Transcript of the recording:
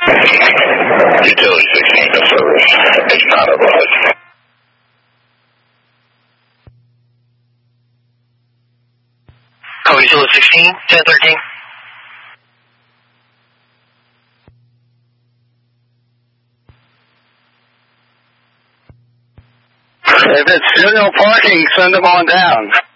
Utility 16 to service. It's not a bus. Code Utility 16, 1013. If it's serial parking, send them on down.